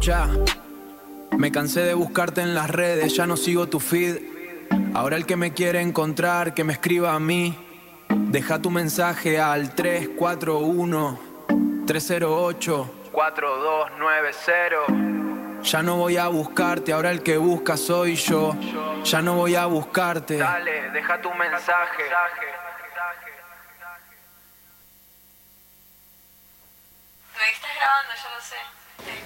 Escucha, me cansé de buscarte en las redes, ya no sigo tu feed. Ahora el que me quiere encontrar, que me escriba a mí. Deja tu mensaje al 341-308-4290. Ya no voy a buscarte, ahora el que busca soy yo. Ya no voy a buscarte. Dale, deja tu mensaje. Me estás grabando, yo lo sé.